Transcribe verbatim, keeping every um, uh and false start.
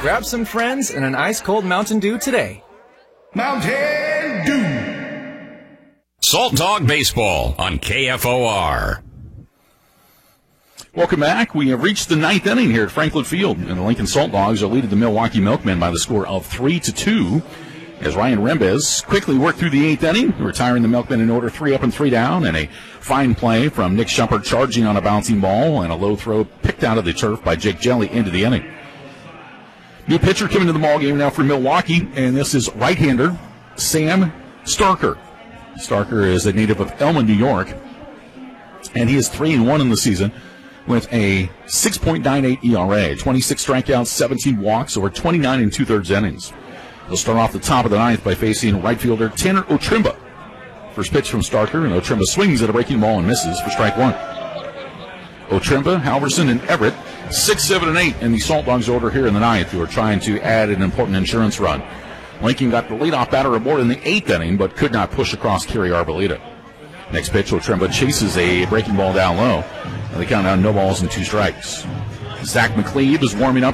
Grab some friends and an ice-cold Mountain Dew today. Mountain Dew. Salt Dog Baseball on K F O R. Welcome back. We have reached the ninth inning here at Franklin Field, and the Lincoln Salt Dogs are leading the Milwaukee Milkmen by the score of three to two. As Ryan Rembes quickly worked through the eighth inning, retiring the Milkmen in order, three up and three down, and a fine play from Nick Shumpert charging on a bouncing ball, and a low throw picked out of the turf by Jake Jelly into the inning. New pitcher coming to the ball game now for Milwaukee, and this is right-hander Sam Starker. Starker is a native of Elma, New York, and he is three and one in the season with a six point nine eight E R A, twenty-six strikeouts, seventeen walks over twenty-nine and two-thirds innings. He'll start off the top of the ninth by facing right fielder Tanner Otrimba. First pitch from Starker, and Otrimba swings at a breaking ball and misses for strike one. Otrimba, Halverson, and Everett, six, seven, and eight in the Salt Dogs order here in the ninth, who are trying to add an important insurance run. Lincoln got the leadoff batter aboard in the eighth inning, but could not push across Kerry Arboleda. Next pitch, Otrimba chases a breaking ball down low, and they count down no balls and two strikes. Zach McLeod is warming up